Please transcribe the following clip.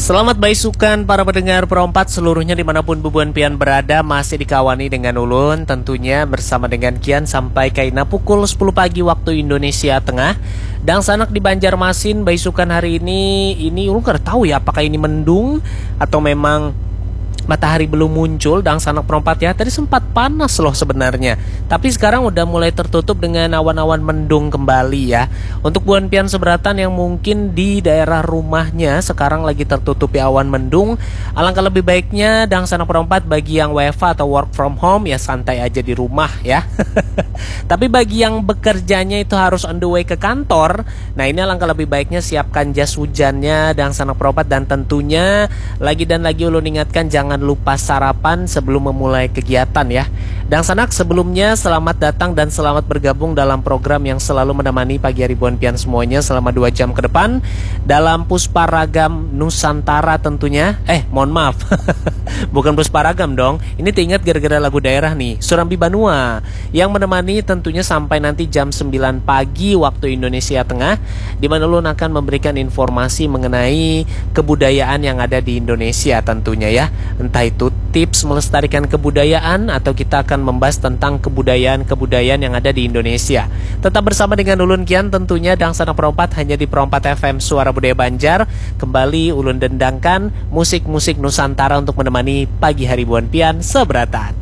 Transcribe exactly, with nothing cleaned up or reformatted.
Selamat baisukan para pendengar perompat seluruhnya dimanapun bubuan pian berada. Masih dikawani dengan Ulun tentunya bersama dengan Kian sampai kaina pukul sepuluh pagi waktu Indonesia Tengah. Dan sanak di Banjarmasin baisukan hari ini Ini Ulun gak tahu ya apakah ini mendung atau memang matahari belum muncul. Dan sanak perompat ya, tadi sempat panas loh sebenarnya, tapi sekarang udah mulai tertutup dengan awan-awan mendung kembali ya. Untuk buan pian seberatan yang mungkin di daerah rumahnya sekarang lagi tertutupi awan mendung, alangkah lebih baiknya dan sanak perompat bagi yang W F H atau work from home ya santai aja di rumah ya. Tapi bagi yang bekerjanya itu harus on the way ke kantor, nah ini alangkah lebih baiknya siapkan jas hujannya dan sanak perompat. Dan tentunya lagi dan lagi ulun ingatkan jangan Jangan lupa sarapan sebelum memulai kegiatan ya. Dan sanak sebelumnya selamat datang dan selamat bergabung dalam program yang selalu menemani pagi hari buan pian semuanya selama dua jam ke depan dalam Pusparagam Nusantara tentunya. Eh mohon maaf bukan Pusparagam dong, ini teringat gara-gara lagu daerah nih, Surambi Banua, yang menemani tentunya sampai nanti jam sembilan pagi waktu Indonesia Tengah, di mana Ulun akan memberikan informasi mengenai kebudayaan yang ada di Indonesia tentunya ya. Entah itu tips melestarikan kebudayaan atau kita akan membahas tentang kebudayaan-kebudayaan yang ada di Indonesia. Tetap bersama dengan Ulun Kian tentunya dan sanak perompat hanya di Perompat F M Suara Budaya Banjar. Kembali Ulun dendangkan musik-musik Nusantara untuk menemani pagi hari buan pian seberatan.